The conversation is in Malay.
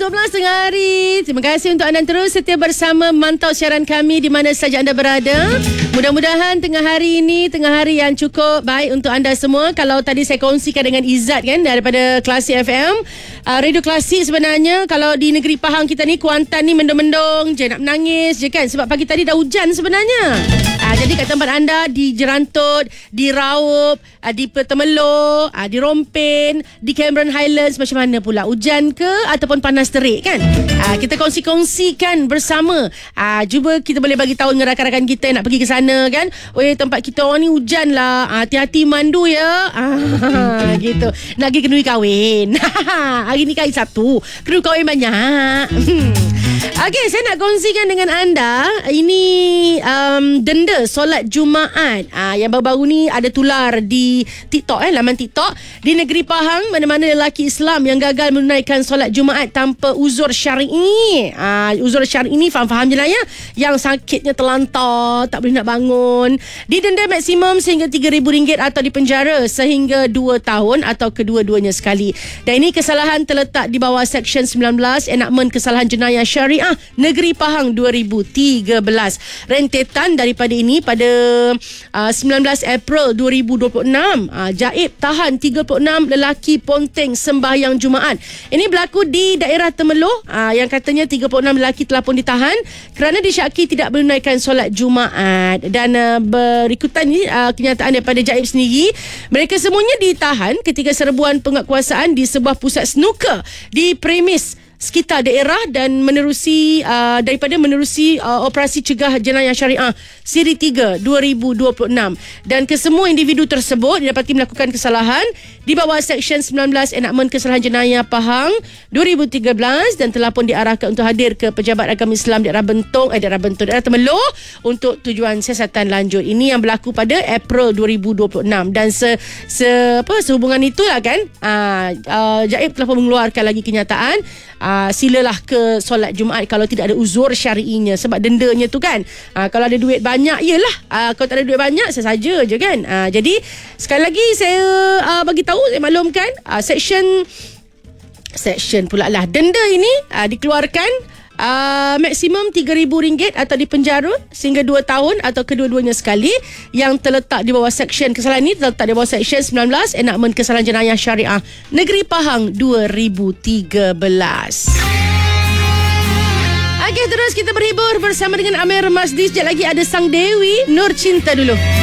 11.12 tengah hari. Terima kasih untuk anda terus setia bersama mantau siaran kami di mana saja anda berada. Mudah-mudahan tengah hari ini tengah hari yang cukup baik untuk anda semua. Kalau tadi saya kongsikan dengan Izzat kan daripada Klasik FM, Radio Klasik sebenarnya kalau di negeri Pahang kita ni, Kuantan ni mendung-mendung je, nak menangis je kan, sebab pagi tadi dah hujan sebenarnya. Jadi kat tempat anda di Jerantut, di Raup, di Petemelur, di Rompin, di Cameron Highlands, macam mana pula? Hujan ke ataupun panas terik kan? Kita kongsi-kongsikan bersama. Cuba kita boleh bagi tahu dengan rakan-rakan kita yang nak pergi ke sana kan. Tempat kita orang ni hujan lah. Hati-hati mandu ya. Gitu. Nak pergi kenduri kahwin. Hari ni kahwin satu. Kenduri kahwin banyak. Okey, saya nak kongsikan dengan anda. Ini denda solat Jumaat yang baru-baru ni ada tular di TikTok, laman TikTok. Di negeri Pahang, mana-mana lelaki Islam yang gagal menunaikan solat Jumaat tanpa uzur syar'i. Uzur syar'i ni faham-faham je lah ya. Yang sakitnya terlantar, tak boleh nak bangun, didenda maksimum sehingga RM3,000 atau dipenjara sehingga 2 tahun atau kedua-duanya sekali. Dan ini kesalahan terletak di bawah Seksyen 19 Enakmen Kesalahan Jenayah Syariah Negeri Pahang 2013. Rentetan daripada ini pada 19 April 2026, Jaib tahan 36 lelaki ponteng sembahyang Jumaat. Ini berlaku di daerah Temelur, yang katanya 36 lelaki telah pun ditahan kerana disyaki tidak menunaikan solat Jumaat. Dan berikutan ni kenyataan daripada Jaib sendiri, mereka semuanya ditahan ketika serbuan penguatkuasaan di sebuah pusat snooker di premis sekitar daerah dan menerusi operasi cegah jenayah syariah Siri 3 2026. Dan kesemua individu tersebut didapati melakukan kesalahan di bawah Seksyen 19 Enakmen Kesalahan Jenayah Pahang 2013 dan telah pun diarahkan untuk hadir ke Pejabat Agama Islam daerah Temelur untuk tujuan siasatan lanjut. Ini yang berlaku pada April 2026 dan sehubungan itulah kan Jaib telah pun mengeluarkan lagi kenyataan, silalah ke solat Jumaat kalau tidak ada uzur syar'inya, sebab dendanya tu kan, kalau ada duit banyak yelah, kalau tak ada duit banyak sesaja je kan. Jadi sekali lagi saya bagi tahu, saya maklumkan seksyen pula lah, denda ini dikeluarkan maksimum RM3,000 atau dipenjara sehingga 2 tahun atau kedua-duanya sekali. Yang terletak di bawah seksyen kesalahan ini terletak di bawah Seksyen 19 Enakmen Kesalahan Jenayah Syariah Negeri Pahang 2013. Okey, terus kita berhibur bersama dengan Amir Masdi. Sekejap lagi ada Sang Dewi Nur Cinta dulu.